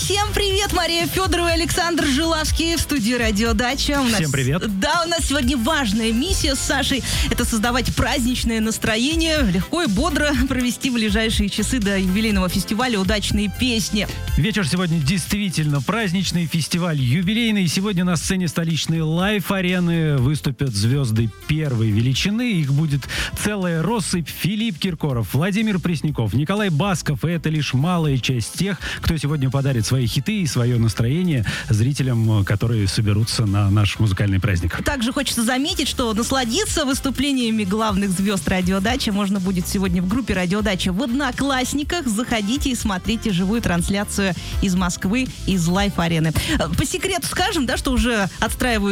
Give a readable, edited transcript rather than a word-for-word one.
Всем привет! Мария Федорова и Александр Жилавский в студии «Радиодача». Всем привет! Да, у нас сегодня важная миссия с Сашей. Это создавать праздничное настроение, легко и бодро провести ближайшие часы до юбилейного фестиваля «Удачные песни». Вечер сегодня действительно праздничный, фестиваль юбилейный. Сегодня на сцене столичной Лайф-арены выступят звезды первой величины. Их будет целая россыпь: Филипп Киркоров, Владимир Пресняков, Николай Басков. И это лишь малая часть тех, кто сегодня подарит свои хиты и свое настроение зрителям, которые соберутся на наш музыкальный праздник. Также хочется заметить, что насладиться выступлениями главных звезд «Радиодача» можно будет сегодня в группе «Радиодача» в Одноклассниках. Заходите и смотрите живую трансляцию из Москвы, из Лайф-арены. По секрету скажем, да, что уже отстраивают